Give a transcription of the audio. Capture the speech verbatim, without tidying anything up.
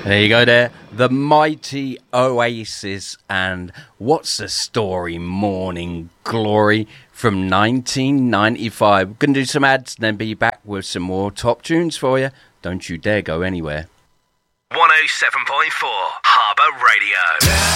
There you go there. The mighty Oasis and What's the Story Morning Glory from nineteen ninety-five. We're going to do some ads and then be back with some more top tunes for you. Don't you dare go anywhere. one oh seven point four Harbour Radio.